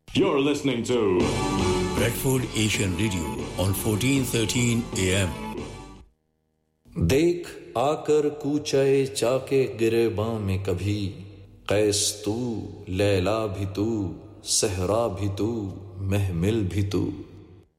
You're listening to Bradford Asian Radio on 1413 AM. देख आकर कूचाए चाके गिरेबां में कभी कैस तू लैला भी तू सहरा भी तू महमिल भी तू